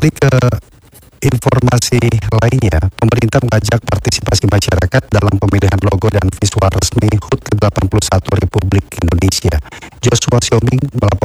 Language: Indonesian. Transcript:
Ke informasi lainnya, pemerintah mengajak partisipasi masyarakat dalam pemilihan logo dan visual resmi HUT ke-81 Republik Indonesia. Joshua Xiaoming melaporkan.